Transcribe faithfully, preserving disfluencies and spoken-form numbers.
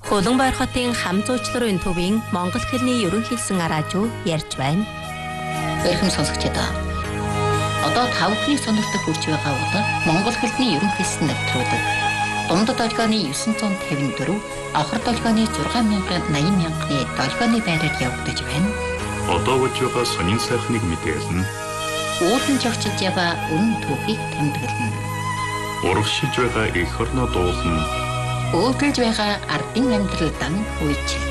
Улаанбаяр хотын хам зуучларын төвийн монгол хэлний ерөнхийлсөн араажуу ярьж байна. Эрхэм сонсогчдоо. Одоо тав бүхний сонирхдаг хүрч байгаа бол монгол хэлний ерөнхийлсөн нэвтрүүлэг. Дундад долгионы дев'ять п'ятьдесят четыре, авхар долгионы шесть thousand eighty мянганы долгионы байраар явагдаж байна. Одоо болж байгаа сонин сайхныг мэдээлнэ. Уулан жогчж яваа өмнө түүхийг тэмдэглэнэ. Урагшиж байгаа эх орноо дуулна. Өөдөлж байгаа ардын амьдралдан үйч.